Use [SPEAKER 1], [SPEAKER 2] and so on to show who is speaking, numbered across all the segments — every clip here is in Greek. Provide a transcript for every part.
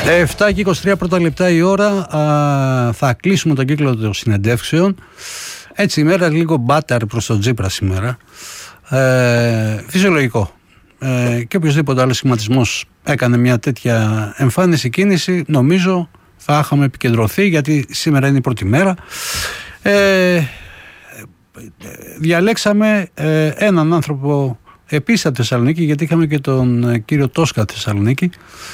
[SPEAKER 1] 7 και 23 πρώτα λεπτά η ώρα. Θα κλείσουμε τον κύκλο των συνεντεύξεων. Έτσι η μέρα λίγο μπάταρ προς τον Τσίπρα σήμερα. Φυσιολογικό. Και οποιοδήποτε άλλο σχηματισμός έκανε μια τέτοια εμφάνιση, κίνηση, νομίζω θα είχαμε επικεντρωθεί, γιατί σήμερα είναι η πρώτη μέρα. Διαλέξαμε έναν άνθρωπο επίσης από Θεσσαλονίκη, γιατί είχαμε και τον κύριο Τόσκα Θεσσαλονίκη,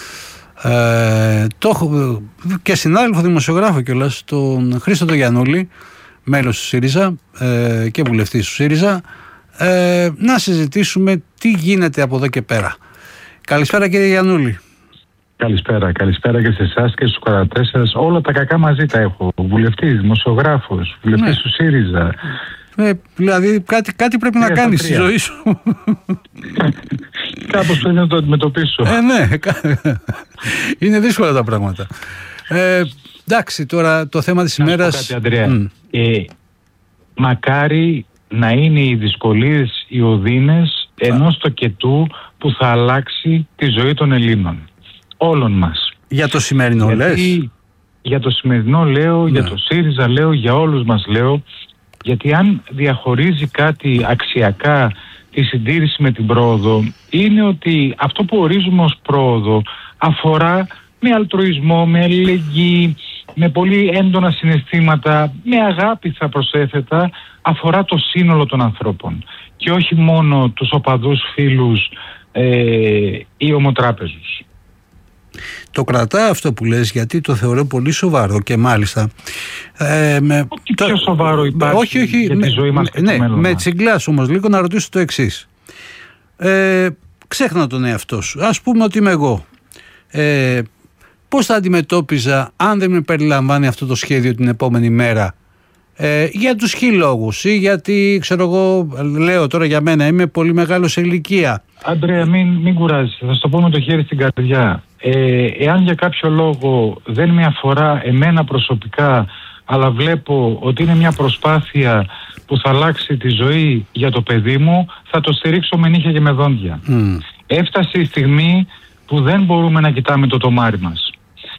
[SPEAKER 1] και συνάδελφο δημοσιογράφο κιόλας, τον Χρήστο τον Γιαννούλη, μέλος του ΣΥΡΙΖΑ και βουλευτής του ΣΥΡΙΖΑ, να συζητήσουμε τι γίνεται από εδώ και πέρα. Καλησπέρα κύριε Γιαννούλη.
[SPEAKER 2] Καλησπέρα και σε εσάς και στους καρατές σας. Όλα τα κακά μαζί τα έχω. Βουλευτής, δημοσιογράφος, βουλευτής του ΣΥΡΙΖΑ.
[SPEAKER 1] Δηλαδή κάτι πρέπει να κάνεις στη ζωή σου.
[SPEAKER 2] Κάπως πρέπει να το αντιμετωπίσω.
[SPEAKER 1] Ναι, είναι δύσκολα τα πράγματα. Εντάξει, τώρα το θέμα της ημέρας...
[SPEAKER 2] Κάτι, Ανδρέα. Μακάρι να είναι οι δυσκολίες, οι οδύνες ενός τοκετού που θα αλλάξει τη ζωή των Ελλήνων. Όλων μας.
[SPEAKER 1] Για το σημερινό λες?
[SPEAKER 2] Για το σημερινό λέω, για το ΣΥΡΙΖΑ λέω, για όλους μας λέω. Γιατί αν διαχωρίζει κάτι αξιακά τη συντήρηση με την πρόοδο, είναι ότι αυτό που ορίζουμε ως πρόοδο αφορά με αλτρουισμό, με αλληλεγγύη, με πολύ έντονα συναισθήματα, με αγάπη θα προσέθετα, αφορά το σύνολο των ανθρώπων και όχι μόνο τους οπαδούς, φίλους ή ομοτράπεζους.
[SPEAKER 1] Το κρατάω αυτό που λες, γιατί το θεωρώ πολύ σοβαρό και μάλιστα
[SPEAKER 2] ό,τι πιο σοβαρό υπάρχει για τη ζωή μας και το μέλλον
[SPEAKER 1] με
[SPEAKER 2] μας.
[SPEAKER 1] τσιγκλάς όμως λίγο να ρωτήσω το εξής. Ξέχνα τον εαυτό σου. Ας πούμε ότι είμαι εγώ. Πώς θα αντιμετώπιζα αν δεν με περιλαμβάνει αυτό το σχέδιο την επόμενη μέρα, για τους λόγους, ή γιατί, ξέρω εγώ, λέω τώρα για μένα, είμαι πολύ μεγάλος σε ηλικία.
[SPEAKER 2] Αντρέα, μην κουράζεις, θα σου το πω με το χέρι στην καρδιά. Εάν για κάποιο λόγο δεν με αφορά εμένα προσωπικά, αλλά βλέπω ότι είναι μια προσπάθεια που θα αλλάξει τη ζωή για το παιδί μου, θα το στηρίξω με νύχια και με δόντια. Έφτασε η στιγμή που δεν μπορούμε να κοιτάμε το τομάρι μας.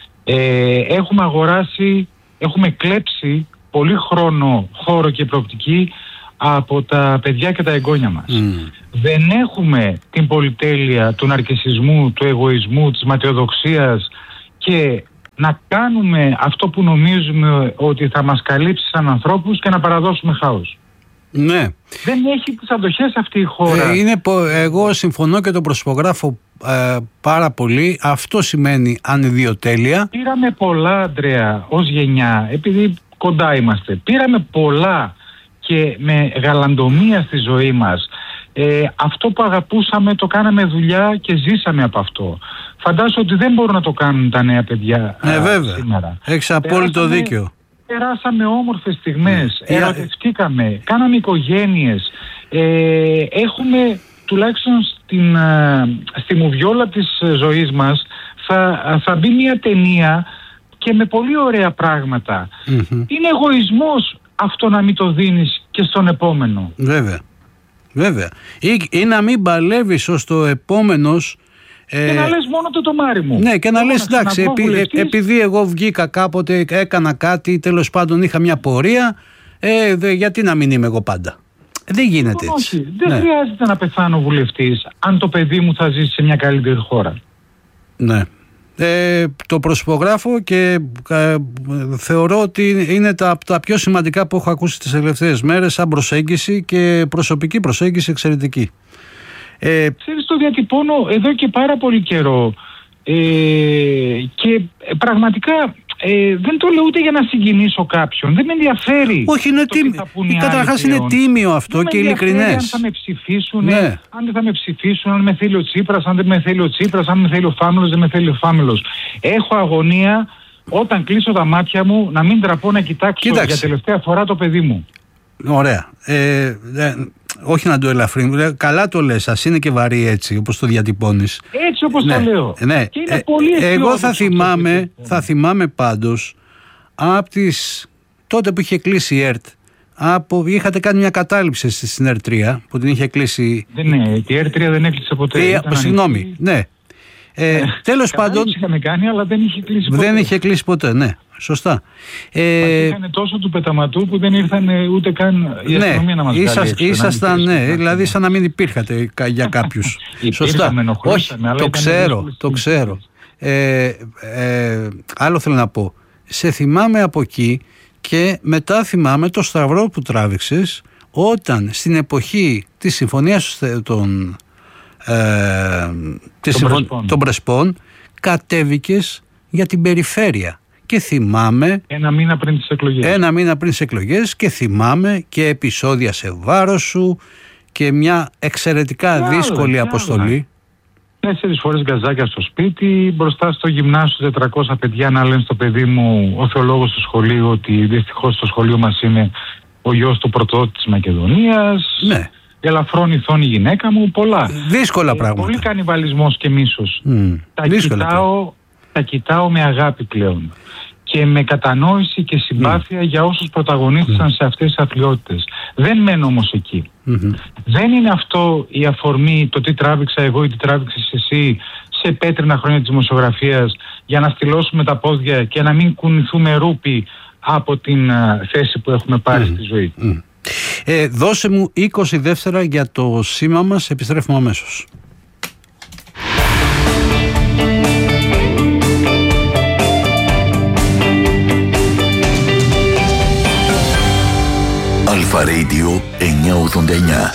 [SPEAKER 2] Έχουμε κλέψει πολύ χρόνο, χώρο και προοπτική από τα παιδιά και τα εγγόνια μας. Δεν έχουμε την πολυτέλεια του ναρκισσισμού, του εγωισμού, της ματαιοδοξίας και να κάνουμε αυτό που νομίζουμε ότι θα μας καλύψει σαν ανθρώπους και να παραδώσουμε χάος.
[SPEAKER 1] Ναι.
[SPEAKER 2] Δεν έχει τις αντοχές αυτή η χώρα.
[SPEAKER 1] Εγώ συμφωνώ και το προσυπογράφω πάρα πολύ. Αυτό σημαίνει ανιδιοτέλεια.
[SPEAKER 2] Πήραμε πολλά, Ανδρέα, ως γενιά, επειδή κοντά είμαστε. Πήραμε πολλά και με γαλαντομία στη ζωή μας. Αυτό που αγαπούσαμε το κάναμε δουλειά και ζήσαμε από αυτό. Φαντάζομαι ότι δεν μπορούν να το κάνουν τα νέα παιδιά
[SPEAKER 1] βέβαια.
[SPEAKER 2] σήμερα.
[SPEAKER 1] Έχεις απόλυτο δίκιο.
[SPEAKER 2] Περάσαμε όμορφες στιγμές, ερωτευτήκαμε, κάναμε οικογένειες. Έχουμε τουλάχιστον στη μουβιόλα της ζωής μας θα μπει μια ταινία και με πολύ ωραία πράγματα. Είναι εγωισμός αυτό να μην το δίνεις και στον επόμενο.
[SPEAKER 1] Βέβαια. Ή να μην παλεύεις ως το επόμενος.
[SPEAKER 2] Και να λες μόνο το τομάρι μου.
[SPEAKER 1] Ναι, και να λες εντάξει, επειδή εγώ βγήκα κάποτε, έκανα κάτι, τέλος πάντων είχα μια πορεία, γιατί να μην είμαι εγώ πάντα. Δεν γίνεται έτσι.
[SPEAKER 2] Όχι, δεν χρειάζεται να πεθάνω βουλευτής αν το παιδί μου θα ζήσει σε μια καλύτερη χώρα.
[SPEAKER 1] Ναι. Το προσυπογράφω και θεωρώ ότι είναι τα πιο σημαντικά που έχω ακούσει τις τελευταίες μέρες, σαν προσέγγιση και προσωπική προσέγγιση εξαιρετική.
[SPEAKER 2] Ξέρεις, το διατυπώνω εδώ και πάρα πολύ καιρό και πραγματικά δεν το λέω ούτε για να συγκινήσω κάποιον. Δεν με ενδιαφέρει.
[SPEAKER 1] Όχι, καταρχάς είναι τίμιο αυτό και ειλικρινές.
[SPEAKER 2] Αν θα με ψηφίσουν, αν δεν θα με ψηφίσουν, αν με θέλει ο Τσίπρας, αν δεν με θέλει ο Τσίπρας, αν με θέλει ο Φάμελος, δεν με θέλει ο Φάμελος. Έχω αγωνία όταν κλείσω τα μάτια μου να μην τραπώ να κοιτάξω για τελευταία φορά το παιδί μου.
[SPEAKER 1] Ωραία. Όχι να το ελαφρύνουμε. Καλά το λες, ας είναι και βαρύ έτσι όπως το διατυπώνεις.
[SPEAKER 2] Έτσι όπως το λέω.
[SPEAKER 1] Ναι.
[SPEAKER 2] Και είναι πολύ
[SPEAKER 1] εγώ θα θυμάμαι πάντως από τότε που είχε κλείσει η ΕΡΤ, είχατε κάνει μια κατάληψη στην ΕΡΤ 3 που την είχε κλείσει.
[SPEAKER 2] Ναι, η ΕΡΤ 3 δεν έκλεισε ποτέ.
[SPEAKER 1] Συγγνώμη, ναι. Τέλος πάντων.
[SPEAKER 2] Είχαμε κάνει, αλλά δεν είχε κλείσει ποτέ.
[SPEAKER 1] Δεν είχε κλείσει ποτέ, ναι. Σωστά.
[SPEAKER 2] Είχαν τόσο του πεταματού που δεν ήρθαν ούτε καν η αστυνομία να μας βγάλει.
[SPEAKER 1] Ήσασταν, ναι, δηλαδή σαν να μην υπήρχατε για κάποιους. Σωστά. Όχι, το ξέρω. Άλλο θέλω να πω. Σε θυμάμαι από εκεί και μετά θυμάμαι το σταυρό που τράβηξες όταν στην εποχή της συμφωνίας των Πρεσπών κατέβηκες για την περιφέρεια. Και θυμάμαι.
[SPEAKER 2] Ένα μήνα πριν τις εκλογές.
[SPEAKER 1] Και θυμάμαι και επεισόδια σε βάρος σου και μια εξαιρετικά δύσκολη αποστολή.
[SPEAKER 2] 4 φορές γκαζάκια στο σπίτι, μπροστά στο γυμνάσιο 400 παιδιά να λένε στο παιδί μου, ο θεολόγος του σχολείου, ότι δυστυχώς στο σχολείο μας είναι ο γιος του πρωτοδότη της Μακεδονίας.
[SPEAKER 1] Ναι.
[SPEAKER 2] Ελαφρών ηθών η γυναίκα μου, πολλά.
[SPEAKER 1] Δύσκολα πράγματα.
[SPEAKER 2] Πολύ κανιβαλισμός και μίσος. Τα κοιτάω με αγάπη πλέον. Και με κατανόηση και συμπάθεια για όσους πρωταγωνίστησαν σε αυτές τις αθλιότητες. Δεν μένω όμως εκεί. Δεν είναι αυτό η αφορμή, το τι τράβηξα εγώ ή τι τράβηξες εσύ σε πέτρινα χρόνια της δημοσιογραφίας για να στυλώσουμε τα πόδια και να μην κουνηθούμε ρούπι από την θέση που έχουμε πάρει στη ζωή.
[SPEAKER 1] Δώσε μου 20 δεύτερα για το σήμα μας, επιστρέφουμε αμέσως.
[SPEAKER 3] Αλφα Radio 989.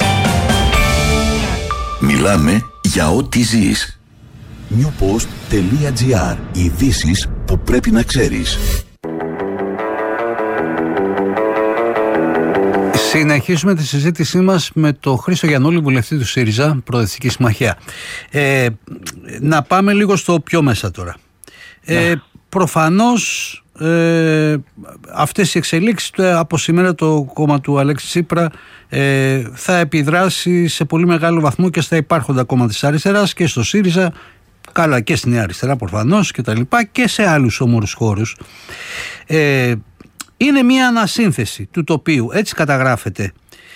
[SPEAKER 3] Μιλάμε για ό,τι ζεις. newpost.gr. Ειδήσεις που πρέπει να ξέρεις.
[SPEAKER 1] Συνεχίζουμε τη συζήτησή μας με τον Χρήστο Γιαννούλη, βουλευτή του ΣΥΡΙΖΑ, Προοδευτική Συμμαχία. Να πάμε λίγο στο πιο μέσα τώρα. Προφανώς αυτές οι εξελίξεις από σήμερα το κόμμα του Αλέξη Τσίπρα θα επιδράσει σε πολύ μεγάλο βαθμό και στα υπάρχοντα κόμματα της αριστεράς και στο ΣΥΡΙΖΑ, καλά και στη Νέα Αριστερά προφανώς και τα λοιπά, και σε άλλους όμορους χώρους. Είναι μια ανασύνθεση του τοπίου, έτσι καταγράφεται.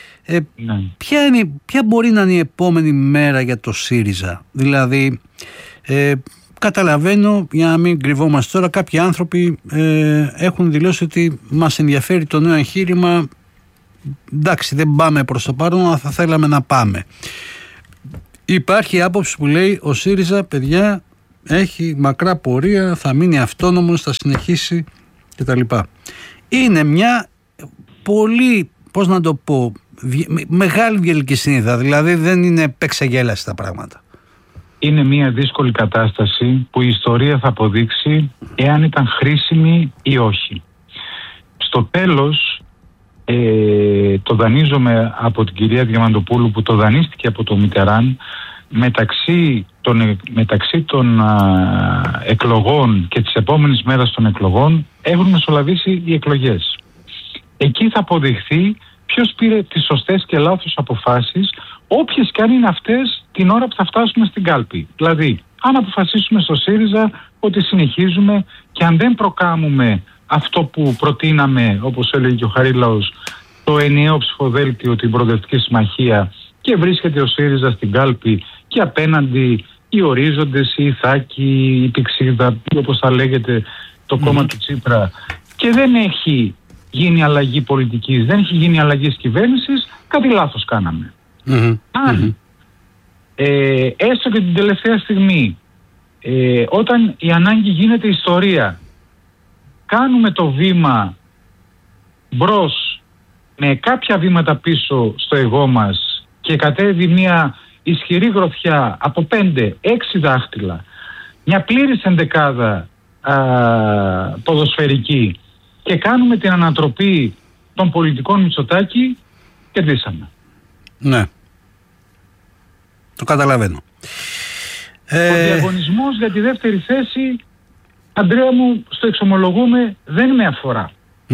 [SPEAKER 1] Ποια μπορεί να είναι η επόμενη μέρα για το ΣΥΡΙΖΑ? Δηλαδή καταλαβαίνω, για να μην κρυβόμαστε τώρα, κάποιοι άνθρωποι έχουν δηλώσει ότι μας ενδιαφέρει το νέο εγχείρημα, εντάξει δεν πάμε προς το παρόν αλλά θα θέλαμε να πάμε. Υπάρχει άποψη που λέει ο ΣΥΡΙΖΑ, παιδιά, έχει μακρά πορεία, θα μείνει αυτόνομος, θα συνεχίσει κτλ. Είναι μια πολύ, πώς να το πω, μεγάλη διελκυσνίδα, δηλαδή δεν είναι παίξαγέλαση τα πράγματα.
[SPEAKER 2] Είναι μια δύσκολη κατάσταση που η ιστορία θα αποδείξει εάν ήταν χρήσιμη ή όχι. Στο τέλος, το δανείζομαι από την κυρία Διαμαντοπούλου που το δανείστηκε από το Μιτεράν, μεταξύ των εκλογών και της επόμενης μέρας των εκλογών έχουν μεσολαβήσει οι εκλογές. Εκεί θα αποδειχθεί ποιος πήρε τις σωστές και λάθος αποφάσεις, όποιες και αν είναι αυτές, την ώρα που θα φτάσουμε στην κάλπη. Δηλαδή, αν αποφασίσουμε στο ΣΥΡΙΖΑ ότι συνεχίζουμε και αν δεν προκάμουμε αυτό που προτείναμε, όπως έλεγε και ο Χαρίλαος, το ενιαίο ψηφοδέλτιο, την Προοδευτική Συμμαχία, και βρίσκεται ο ΣΥΡΙΖΑ στην κάλπη και απέναντι οι ορίζοντες, οι Ιθάκοι, η Πηξίδα, όπως θα λέγεται το κόμμα του Τσίπρα, και δεν έχει γίνει αλλαγή πολιτικής, δεν έχει γίνει αλλαγή κυβέρνησης, κάτι λάθος κάναμε. Αν έστω και την τελευταία στιγμή, όταν η ανάγκη γίνεται ιστορία, κάνουμε το βήμα μπρος με κάποια βήματα πίσω στο εγώ μας και κατέβει μια ισχυρή γροθιά από 5-6 δάχτυλα, μια πλήρης ενδεκάδα ποδοσφαιρική, και κάνουμε την ανατροπή των πολιτικών Μητσοτάκη, κερδίσαμε.
[SPEAKER 1] Ναι. Το καταλαβαίνω.
[SPEAKER 2] Ο διαγωνισμός για τη δεύτερη θέση, Αντρέα μου, στο εξομολογούμε, δεν με αφορά.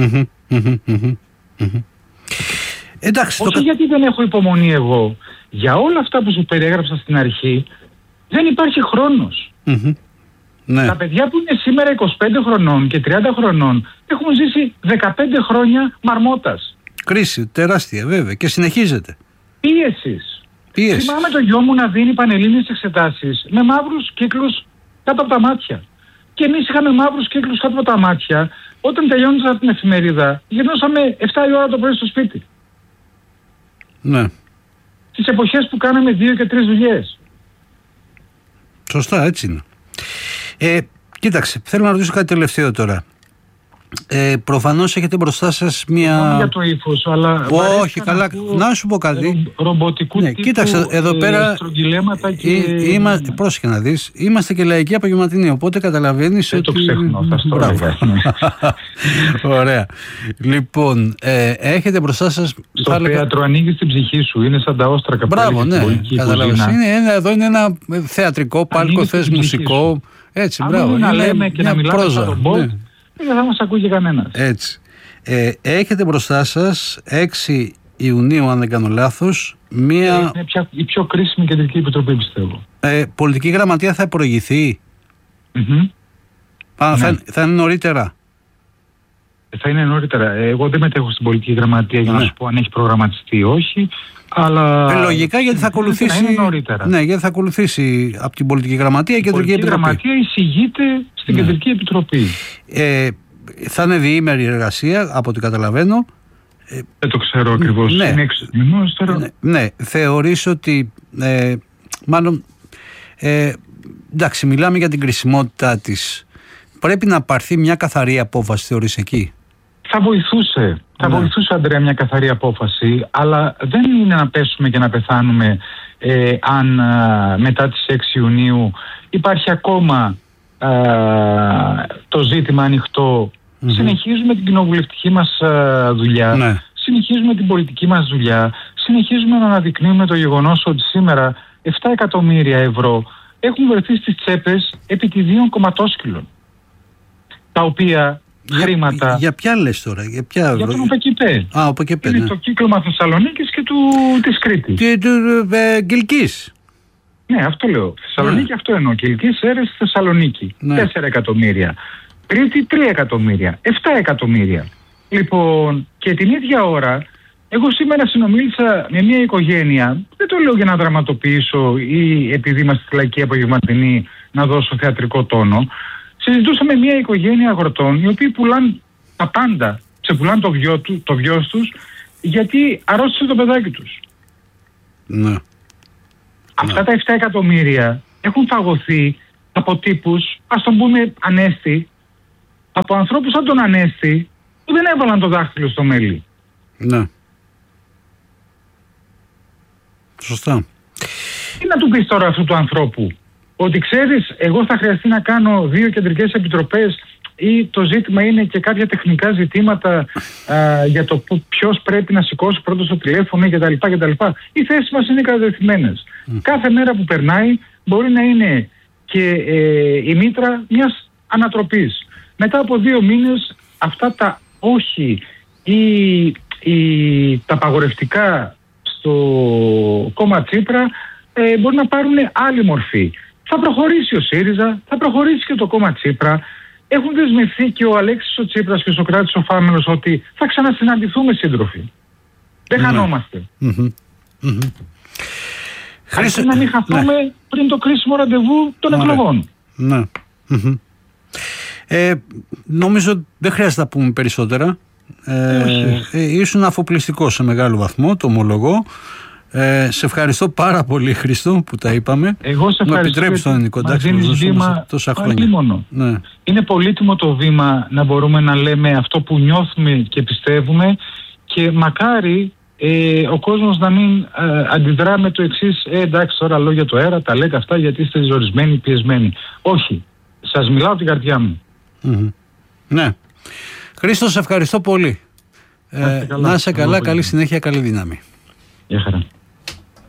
[SPEAKER 1] Εντάξει,
[SPEAKER 2] όχι γιατί δεν έχω υπομονή εγώ. Για όλα αυτά που σου περιέγραψα στην αρχή, δεν υπάρχει χρόνος.
[SPEAKER 1] Ναι.
[SPEAKER 2] Τα παιδιά που είναι σήμερα 25 χρονών και 30 χρονών έχουν ζήσει 15 χρόνια μαρμότας.
[SPEAKER 1] Κρίση τεράστια βέβαια και συνεχίζεται.
[SPEAKER 2] Πίεσης. Θυμάμαι το γιο μου να δίνει πανελλήνιες εξετάσεις με μαύρους κύκλους κάτω από τα μάτια. Και εμείς είχαμε μαύρους κύκλους κάτω από τα μάτια. Όταν τελειώνοντα την εφημερίδα, γυρνούσαμε 7 η ώρα το πρωί στο σπίτι.
[SPEAKER 1] Ναι.
[SPEAKER 2] Στις εποχές που κάναμε 2 και 3 δουλειές.
[SPEAKER 1] Σωστά, έτσι είναι. Κοίταξε, θέλω να ρωτήσω κάτι τελευταίο τώρα. Προφανώς έχετε μπροστά σας μια...
[SPEAKER 2] Όχι για το ύφος, αλλά...
[SPEAKER 1] Όχι, καλά, να σου πω κάτι.
[SPEAKER 2] Ρομποτικού τύπου
[SPEAKER 1] κοίταξε, εδώ πέρα
[SPEAKER 2] στρογγυλέματα και...
[SPEAKER 1] Πρόσεχε να δεις, είμαστε και λαϊκοί απογευματινοί, οπότε καταλαβαίνεις ότι...
[SPEAKER 2] Δεν το ξεχνώ, θα στο έλεγα.
[SPEAKER 1] Ωραία. Λοιπόν, έχετε μπροστά σας...
[SPEAKER 2] Στο θέατρο ανοίγεις την ψυχή σου, είναι σαν τα όστρακα.
[SPEAKER 1] Μπράβο, ναι, καταλαβαίνεις. Εδώ είναι ένα θεατρικό πάλκο, θες μουσικό, έτσι, μπράβο.
[SPEAKER 2] Αν να λέμε και να μιλάμε σαν ρομπότ, δεν θα μας ακούγει κανένας.
[SPEAKER 1] Έτσι. Έχετε μπροστά σας 6 Ιουνίου, αν δεν κάνω λάθος, μία...
[SPEAKER 2] Είναι η πιο κρίσιμη κεντρική επιτροπή, πιστεύω.
[SPEAKER 1] Πολιτική γραμματεία θα προηγηθεί. Θα είναι νωρίτερα.
[SPEAKER 2] Θα είναι νωρίτερα. Εγώ δεν μετέχω στην πολιτική γραμματεία για να σου πω αν έχει προγραμματιστεί ή όχι. Αλλά
[SPEAKER 1] λογικά, γιατί θα ακολουθήσει. Ναι, γιατί θα ακολουθήσει από την πολιτική γραμματεία και η κεντρική επιτροπή.
[SPEAKER 2] Η γραμματεία εισηγείται στην κεντρική επιτροπή.
[SPEAKER 1] Θα είναι διήμερη εργασία, από ό,τι καταλαβαίνω.
[SPEAKER 2] Δεν το ξέρω ακριβώς.
[SPEAKER 1] Ναι.
[SPEAKER 2] Είναι εξωτερικό τώρα.
[SPEAKER 1] Ναι, θεωρείς ότι. Μάλλον. Εντάξει, μιλάμε για την κρισιμότητά της. Πρέπει να πάρθει μια καθαρή απόφαση, θεωρείς εκεί?
[SPEAKER 2] Θα βοηθούσε. Θα βοηθούσε, Αντρέα, μια καθαρή απόφαση, αλλά δεν είναι να πέσουμε και να πεθάνουμε αν μετά τις 6 Ιουνίου υπάρχει ακόμα το ζήτημα ανοιχτό. Συνεχίζουμε την κοινοβουλευτική μας δουλειά, συνεχίζουμε την πολιτική μας δουλειά, συνεχίζουμε να αναδεικνύουμε το γεγονός ότι σήμερα 7 εκατομμύρια ευρώ έχουν βρεθεί στις τσέπες επί τη 2 κομματόσκυλων, τα οποία χρήματα...
[SPEAKER 1] Για ποια λες τώρα? Για
[SPEAKER 2] τον ΟΠΕΚΙΠΕ.
[SPEAKER 1] ΟΠΕΚΙΠΕ,
[SPEAKER 2] είναι το κύκλωμα Θεσσαλονίκης και της Κρήτης.
[SPEAKER 1] Και του Κιλκής.
[SPEAKER 2] Ναι, αυτό λέω. Θεσσαλονίκη, αυτό εννοώ. Κιλκής, Έρες, Θεσσαλονίκη. 4 εκατομμύρια. Κρήτη 3 εκατομμύρια. 7 εκατομμύρια. Λοιπόν, και την ίδια ώρα, εγώ σήμερα συνομίλησα με μια οικογένεια, δεν το λέω για να δραματοποιήσω ή επειδή είμαστε στη λαϊκή απογευματινή να δώσω θεατρικό τόνο. Συζητούσαμε μια οικογένεια αγροτών, οι οποίοι πουλάνε τα πάντα. Ξεπουλάνε το βιός τους, γιατί αρρώστησε το παιδάκι τους.
[SPEAKER 1] Ναι.
[SPEAKER 2] Αυτά τα 7 εκατομμύρια έχουν φαγωθεί από τύπους, ας τον πούμε Ανέστη, από ανθρώπους σαν τον Ανέστη, που δεν έβαλαν το δάχτυλο στο μέλι.
[SPEAKER 1] Ναι. Σωστά.
[SPEAKER 2] Τι να του πεις τώρα αυτού του ανθρώπου? Ότι ξέρεις, εγώ θα χρειαστεί να κάνω 2 κεντρικές επιτροπές, ή το ζήτημα είναι και κάποια τεχνικά ζητήματα για το ποιος πρέπει να σηκώσει πρώτο το τηλέφωνο κτλ. Οι θέσεις μας είναι κατευθυμένες. Κάθε μέρα που περνάει μπορεί να είναι και η μήτρα μιας ανατροπής. Μετά από 2 μήνες αυτά τα όχι ή τα απαγορευτικά στο κόμμα Τσίπρα μπορεί να πάρουν άλλη μορφή. Θα προχωρήσει ο ΣΥΡΙΖΑ, θα προχωρήσει και το κόμμα Τσίπρα. Έχουν δεσμευθεί και ο Αλέξης ο Τσίπρας και ο Σωκράτης ο Φάμελος ότι θα ξανασυναντηθούμε, σύντροφοι. Δεν χανόμαστε. Χρήστε να μην χαθούμε πριν το κρίσιμο ραντεβού των εκλογών.
[SPEAKER 1] Ναι. Νομίζω δεν χρειάζεται να πούμε περισσότερα. Ήσουν αφοπλιστικός σε μεγάλο βαθμό, το ομολογώ. Σε ευχαριστώ πάρα πολύ, Χρήστο, που τα είπαμε.
[SPEAKER 2] Εγώ σε ευχαριστώ.
[SPEAKER 1] Να επιτρέψει τον ελληνικό, εντάξει, να ζήσουμε τόσα χρόνια.
[SPEAKER 2] Ναι. Είναι πολύτιμο το βήμα να μπορούμε να λέμε αυτό που νιώθουμε και πιστεύουμε, και μακάρι ο κόσμος να μην αντιδρά με το εξής: εντάξει, τώρα λόγια του αέρα, τα λέτε αυτά γιατί είστε ζορισμένοι, πιεσμένοι. Όχι. Σας μιλάω την καρδιά μου.
[SPEAKER 1] Ναι. Χρήστο, σε ευχαριστώ πολύ. Να είσαι καλά, καλή συνέχεια, καλή δύναμη.
[SPEAKER 2] Γεια χαρά.